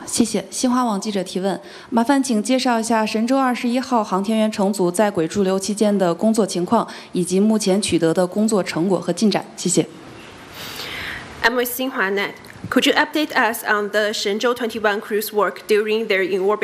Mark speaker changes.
Speaker 1: 谢谢。新华网记者提问，麻烦请介绍一下神舟21号航天员乘组在轨驻留期间的工作情况，以及目前取得的工作成果和进展。谢谢。
Speaker 2: I'm with Xinhua Net. Could you update us on the Shenzhou 21 crew's work during their in-orbit